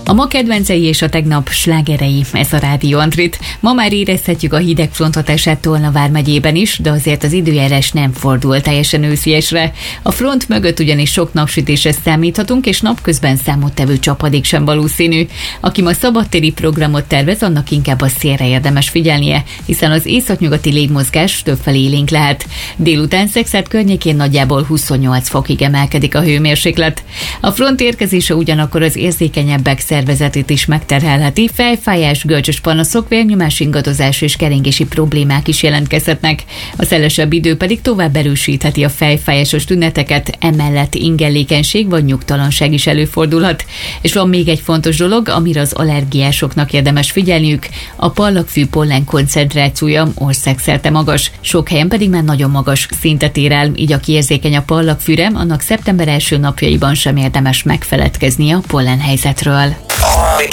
A ma kedvencei és a tegnap slágerei, ez a Rádió Antrit. Ma már érezhetjük a hidegfront hatását Tolna vármegyében is, de azért az időjárás nem fordul teljesen ősziesre. A front mögött ugyanis sok napsütésre számíthatunk, és napközben számottevő csapadék sem valószínű. Aki ma szabadtéri programot tervez, annak inkább a szélre érdemes figyelnie, hiszen az északnyugati légmozgás többfelé élénk lehet. Délután Szekszárd környékén nagyjából 28 fokig emelkedik a hőmérséklet. A front érkezése ugyanakkor az érzékenyebbek szervezetét is megterhelheti, fejfájás, görcsös panaszok, vérnyomás ingadozás és keringési problémák is jelentkezhetnek. A szelesebb idő pedig tovább erősítheti a fejfájásos tüneteket, emellett ingellékenység vagy nyugtalanság is előfordulhat. És van még egy fontos dolog, amire az allergiásoknak érdemes figyelniük: a parlagfű pollen koncentrációja országszerte magas, sok helyen pedig már nagyon magas szintet ér el, így aki érzékeny a parlagfűre, annak szeptember első napjaiban sem érdemes megfeledkezni a pollenhelyzetről.